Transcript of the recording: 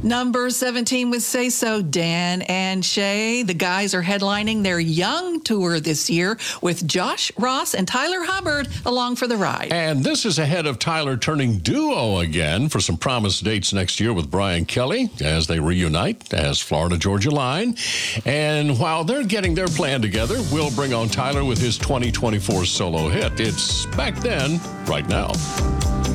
Number 17 with Say So, Dan and Shay. The guys are headlining their Young Tour this year with Josh Ross and Tyler Hubbard along for the ride. And this is ahead of Tyler turning duo again for some promised dates next year with Brian Kelly as they reunite as Florida Georgia Line. And while they're getting their plan together, we'll bring on Tyler with his 2024 solo hit. It's Back Then, Right Now.